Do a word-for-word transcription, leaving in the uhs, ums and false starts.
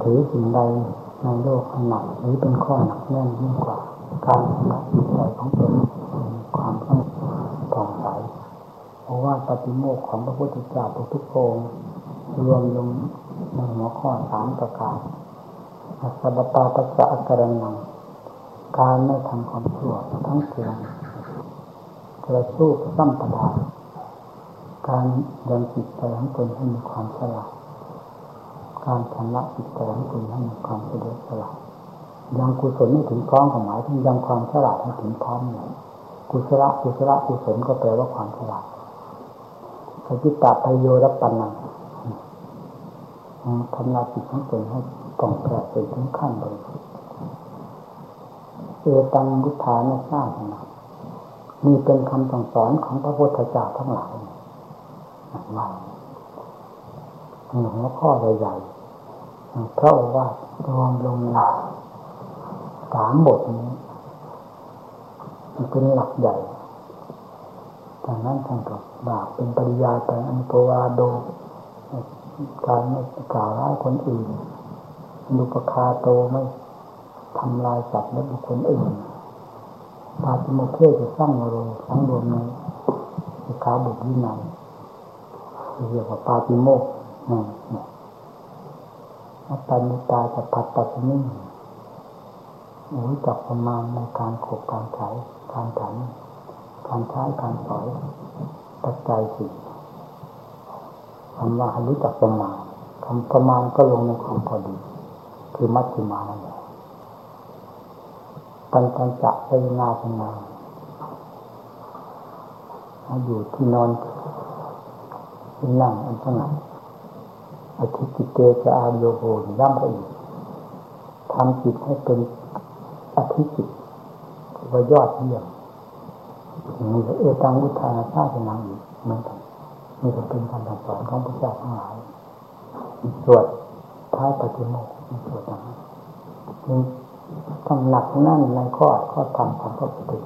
ถือสิ่งใดในโลกให้หนักหรือเป็นข้อหนักแน่นยิ่งกว่าการชำระจิตใจของตนมีความต้องผ่องใสเพราะว่าปฏิโมกข์ของพระพุทธเจ้าทุกๆองค์รวมลงในหัวข้อสามประการสัพพะปัสสะอาการนังการไม่ทำความชั่วทั้งปวงกระสู้สัมปทาการยังจิตใจของตนให้มีความฉลาดการชำระจิตใจของตนให้มีความเฉลียวฉลาดยังกุศลให้ถึงพร้อมของหมายถึงยังความฉลาดให้ถึงพร้อมเนี่ยกุศลกุศลกุศลก็แปลว่าความฉลาดสจิตตปโยรปันนังทำลายจิตของตนให้ป่องแผ่ไปถึงขั้นเลยเอตังพุทธานาสร้างนะนี่เป็นคำสั่งสอนของพระพุทธเจ้าทั้งหลายว่าหัวข้อใหญ่ๆเพราะว่ารวมลงในสามบทนี้มันเป็นหลักใหญ่จากนั้นท่านก็บอกเป็นปริยายไปอันโปวาโดการไม่กล่าวร้ายคนอื่นนุปคาโตไม่ทำลายสัตว์และบุคคลอื่นปาติโมกข์จะสร้างโรสังรวมในสิกขาบทวินัยเรียกว่าปาติโมกข์นี่อัตตานิตาจะผัดปัสนิ่งรู้จักประมาณในการขบการใช้การฉันการใช้การสอยปัจจัยสี่คำว่าให้รู้จักประมาณคำประมาณก็ลงในความพอดีคือมัชฌิมานั่นแหละปัญจจะไปนาสนาอยู่ที่นอนที่นั่งอันสงัดอธิจิตเตจะอาโยโหย่ำไปอีกทำจิตให้เป็นอธิจิตว่ายอดเยี่ยมมีเอตังวุฒาชาตินังอีกเหมือนกันนี่ก็เป็นคำสอนของพระเจ้าทั้งหลายสวดท้ายปฏิโมกข์สวดอย่างนั้นต้องหนักแน่นในข้อข้อธรรมของพระพุทธ